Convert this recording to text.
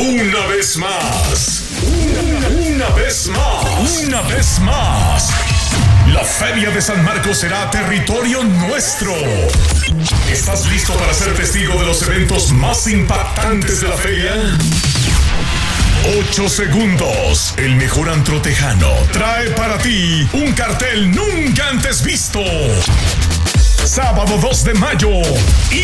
Una vez más. Una vez más. Una vez más. La Feria de San Marcos será territorio nuestro. ¿Estás listo para ser testigo de los eventos más impactantes de la feria? 8 segundos. El mejor antro tejano trae para ti un cartel nunca antes visto. Sábado 2 de mayo.